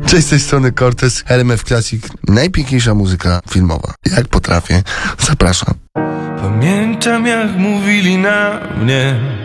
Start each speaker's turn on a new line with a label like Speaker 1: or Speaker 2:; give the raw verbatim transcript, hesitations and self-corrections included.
Speaker 1: Cześć, z tej strony Cortez, R M F Classic, najpiękniejsza muzyka filmowa. Jak potrafię, zapraszam.
Speaker 2: Pamiętam jak mówili na mnie,